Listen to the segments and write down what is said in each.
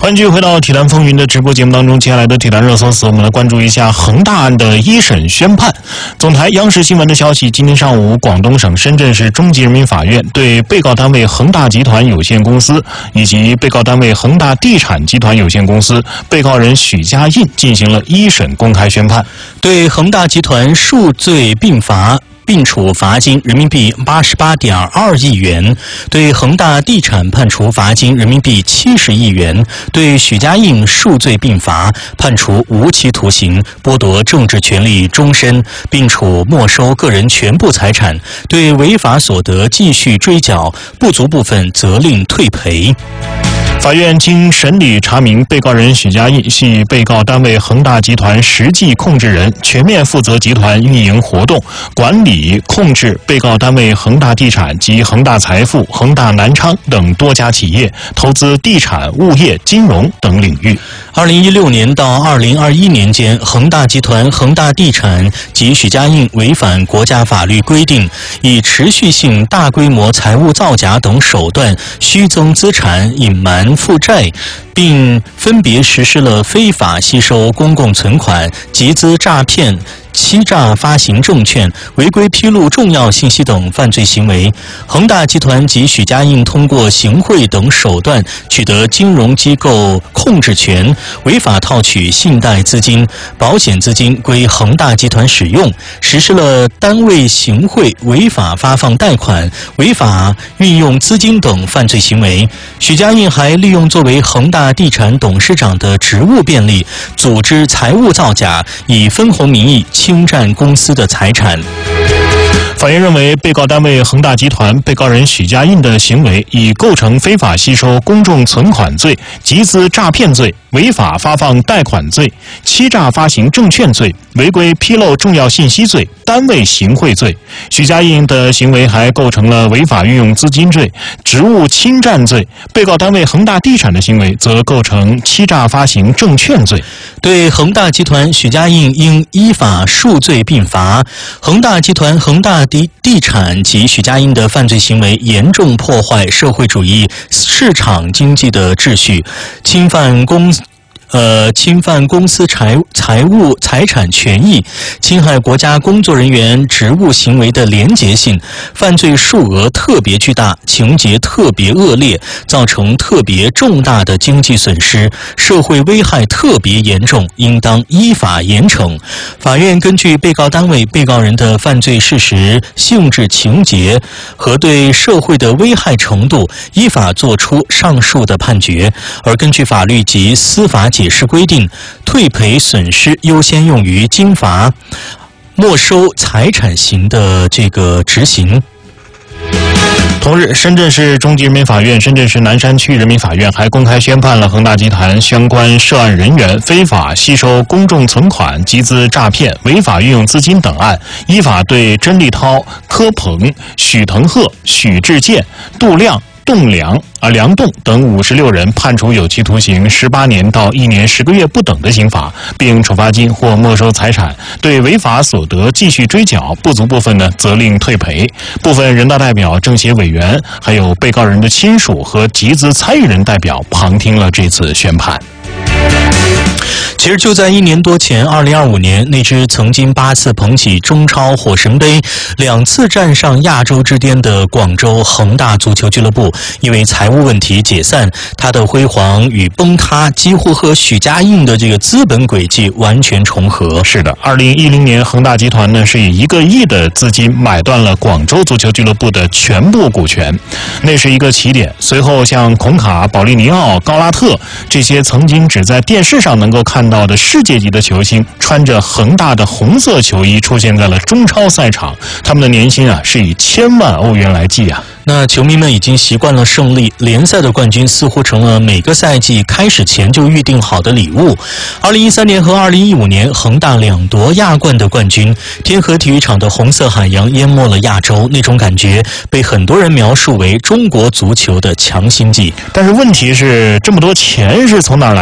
欢迎继续回到《体坛风云》的直播节目当中。接下来的体坛热搜词，我们来关注一下恒大案的一审宣判。总台央视新闻的消息，今天上午，广东省深圳市中级人民法院对被告单位恒大集团有限公司以及被告单位恒大地产集团有限公司被告人许家印进行了一审公开宣判， 对恒大集团数罪并罚，并处罚金人民币88.2亿元，对恒大地产判处罚金人民币70亿元，对许家印数罪并罚，判处无期徒刑，剥夺政治权利终身，并处没收个人全部财产，对违法所得继续追缴，不足部分责令退赔。 法院经审理查明，被告人许家印系被告单位恒大集团实际控制人，全面负责集团运营活动、管理、控制被告单位恒大地产及恒大财富、恒大南昌等多家企业，投资地产、物业、金融等领域。 2016年到2021年间，恒大集团、恒大地产及许家印违反国家法律规定，以持续性大规模财务造假等手段虚增资产、隐瞒负债，并分别实施了非法吸收公共存款、集资诈骗、欺诈发行证券、违规披露重要信息等犯罪行为。恒大集团及许家印通过行贿等手段取得金融机构控制权，违法套取信贷资金、保险资金归恒大集团使用，实施了单位行贿、违法发放贷款、违法运用资金等犯罪行为。许家印还利用作为恒大地产董事长的职务便利，组织财务造假，以分红名义侵占公司的财产。 法院认为，被告单位恒大集团被告人许家印的行为已构成非法吸收公众存款罪、集资诈骗罪、违法发放贷款罪、欺诈发行证券罪、违规披露重要信息罪、单位行贿罪。许家印的行为还构成了违法运用资金罪、职务侵占罪。被告单位恒大地产的行为则构成欺诈发行证券罪。 对恒大集团、许家印应依法数罪并罚。恒大集团、恒大地产及许家印的犯罪行为严重破坏社会主义市场经济的秩序，侵犯公司财产权益，侵害国家工作人员职务行为的廉洁性，犯罪数额特别巨大，情节特别恶劣，造成特别重大的经济损失，社会危害特别严重，应当依法严惩。法院根据被告单位、被告人的犯罪事实、性质、情节和对社会的危害程度，依法作出上述的判决。而根据法律及司法解释规定，退赔损失优先用于经罚、没收财产刑的这个执行。 同日，深圳市中级人民法院、深圳市南山区人民法院还公开宣判了恒大集团相关涉案人员非法吸收公众存款、集资诈骗、违法运用资金等案，依法对甄立涛、柯鹏、许腾鹤、许志健、杜亮、梁栋等56人判处有期徒刑18年到1年10个月不等的刑罚，并处罚金或没收财产，对违法所得继续追缴，不足部分呢责令退赔。部分人大代表、政协委员，还有被告人的亲属和集资参与人代表旁听了这次宣判。 其实就在1年多前，2025年，那支曾经8次捧起中超火神杯、2次站上亚洲之巅的广州恒大足球俱乐部，因为财务问题解散，它的辉煌与崩塌几乎和许家印的这个资本轨迹完全重合。 是的，2010年恒大集团呢是以1个亿的资金买断了广州足球俱乐部的全部股权，那是一个起点。随后像孔卡、保利尼奥、高拉特这些曾经只在电视上能够看到的世界级的球星，穿着恒大的红色球衣出现在了中超赛场，他们的年薪是以1000万欧元来计啊。 那球迷们已经习惯了胜利，联赛的冠军似乎成了每个赛季开始前就预定好的礼物。2013年和2015年，恒大2夺亚冠的冠军，天河体育场的红色海洋淹没了亚洲，那种感觉被很多人描述为中国足球的强心剂。 但是问题是，这么多钱是从哪儿来的呢？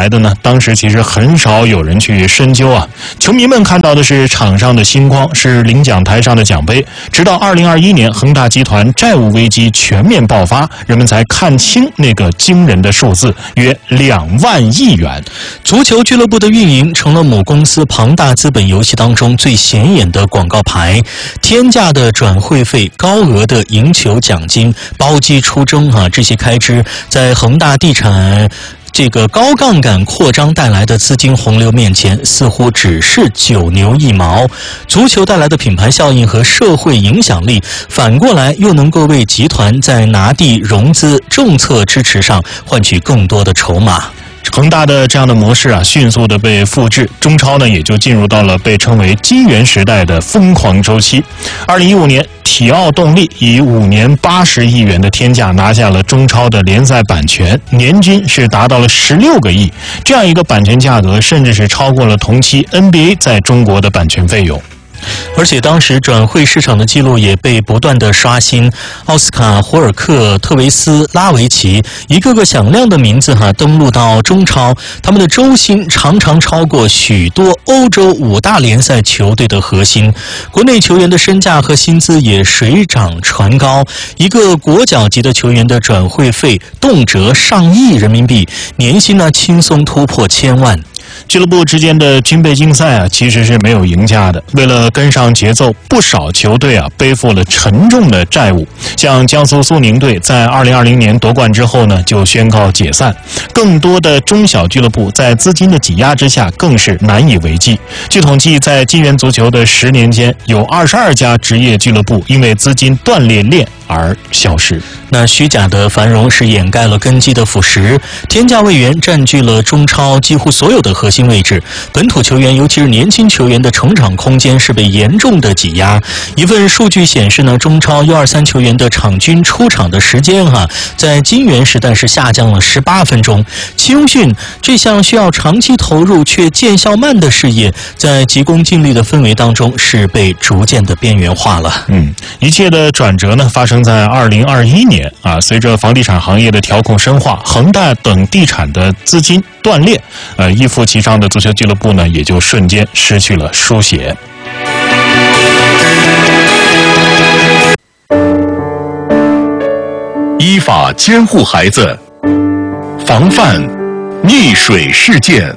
当时其实很少有人去深究啊。球迷们看到的是场上的星光，是领奖台上的奖杯。直到2021年，恒大集团债务危机全面爆发，人们才看清那个惊人的数字，约2万亿元。 足球俱乐部的运营成了母公司庞大资本游戏当中最显眼的广告牌，天价的转会费、高额的赢球奖金、包机出征这些开支，在恒大地产这个高杠杆扩张带来的资金洪流面前，似乎只是九牛一毛。足球带来的品牌效应和社会影响力，反过来又能够为集团在拿地、融资、政策支持上换取更多的筹码。 恒大的这样的模式迅速的被复制，中超呢也就进入到了被称为金元时代的疯狂周期。2015年，体奥动力以5年80亿元的天价拿下了中超的联赛版权，年均是达到了16个亿，这样一个版权价格，甚至是超过了同期 NBA 在中国的版权费用。 而且当时转会市场的记录也被不断的刷新，奥斯卡、胡尔克、特维斯、拉维奇，一个个响亮的名字登陆到中超，他们的周薪常常超过许多欧洲5大联赛球队的核心。国内球员的身价和薪资也水涨船高，一个国脚级的球员的转会费动辄上亿人民币，年薪轻松突破1000万。 俱乐部之间的军备竞赛其实是没有赢家的。为了跟上节奏，不少球队背负了沉重的债务。像江苏苏宁队在2020年夺冠之后呢，就宣告解散。更多的中小俱乐部在资金的挤压之下，更是难以为继。据统计，在金元足球的10年间，有22家职业俱乐部因为资金断裂链而消失。 那虚假的繁荣是掩盖了根基的腐蚀，天价位员占据了中超几乎所有的核心位置，本土球员尤其是年轻球员的成长空间是被严重的挤压。一份数据显示呢，中超U23球员的场均出场的时间在金元时代是下降了18分钟。青优训这项需要长期投入却见效慢的事业，在急功近利的氛围当中是被逐渐的边缘化了。 一切的转折呢，发生在2021年随着房地产行业的调控深化，恒大等地产的资金断裂，依附其上的足球俱乐部呢，也就瞬间失去了书写。 依法监护孩子，防范溺水事件。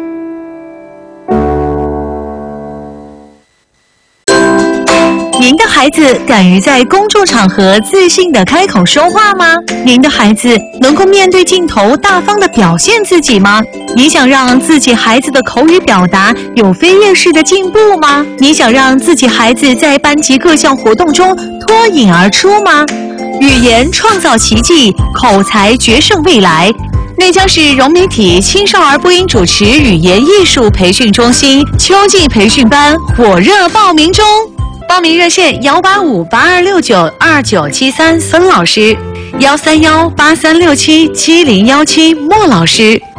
您的孩子敢于在公众场合自信地开口说话吗？您的孩子能够面对镜头大方地表现自己吗？你想让自己孩子的口语表达有飞跃式的进步吗？你想让自己孩子在班级各项活动中脱颖而出吗？语言创造奇迹，口才决胜未来。内江市融媒体青少儿播音主持语言艺术培训中心秋季培训班火热报名中。报名热线18582692973孙老师，13183677017莫老师。